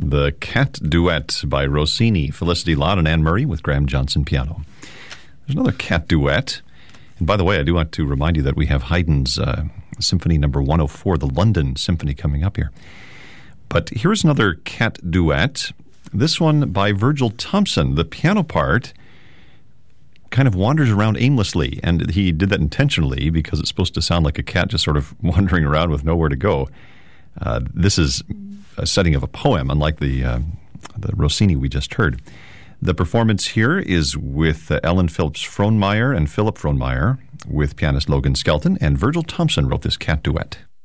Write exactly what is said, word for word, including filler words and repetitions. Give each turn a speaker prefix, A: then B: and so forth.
A: The Cat Duet by Rossini, Felicity Lott and Anne Murray with Graham Johnson piano. There's another cat duet. And by the way, I do want to remind you that we have Haydn's uh, Symphony Number one oh four, the London Symphony, coming up here. But here's another cat duet. This one by Virgil Thompson. The piano part kind of wanders around aimlessly, and he did that intentionally because it's supposed to sound like a cat just sort of wandering around with nowhere to go. Uh, this is a setting of a poem, unlike the uh, the Rossini we just heard. The performance here is with uh, Ellen Phillips Frohnmeyer and Philip Frohnmeyer, with pianist Logan Skelton, and Virgil Thompson wrote this cat duet.